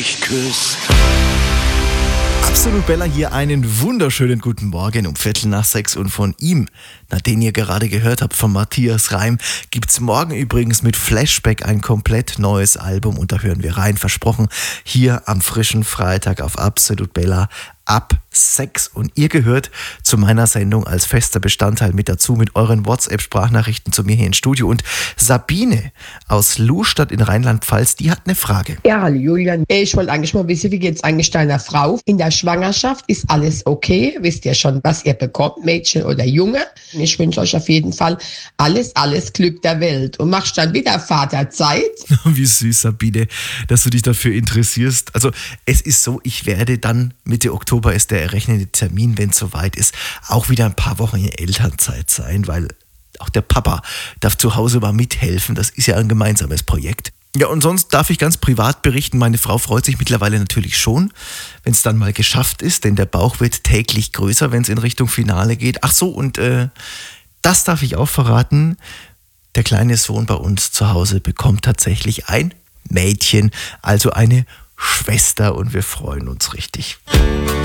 mich küsst. Absolut Bella hier, einen wunderschönen guten Morgen um 5:45 und von ihm, den ihr gerade gehört habt, von Matthias Reim, gibt's morgen übrigens mit Flashback ein komplett neues Album und da hören wir rein, versprochen, hier am frischen Freitag auf Absolut Bella ab 6 und ihr gehört zu meiner Sendung als fester Bestandteil mit dazu mit euren WhatsApp-Sprachnachrichten zu mir hier ins Studio und Sabine aus Lustadt in Rheinland-Pfalz, die hat eine Frage. Ja, hallo Julian. Ich wollte eigentlich mal wissen, wie geht's eigentlich deiner Frau? In der Schwangerschaft ist alles okay? Wisst ihr schon, was ihr bekommt, Mädchen oder Junge? Ich wünsche euch auf jeden Fall alles Glück der Welt und machst dann wieder Vaterzeit. Wie süß, Sabine, dass du dich dafür interessierst. Also es ist so, ich werde dann Mitte Oktober ist der errechnete Termin, wenn es soweit ist, auch wieder ein paar Wochen in Elternzeit sein, weil auch der Papa darf zu Hause mal mithelfen. Das ist ja ein gemeinsames Projekt. Ja, und sonst darf ich ganz privat berichten, meine Frau freut sich mittlerweile natürlich schon, wenn es dann mal geschafft ist, denn der Bauch wird täglich größer, wenn es in Richtung Finale geht. Ach so, und das darf ich auch verraten, der kleine Sohn bei uns zu Hause bekommt tatsächlich ein Mädchen, also eine Schwester und wir freuen uns richtig.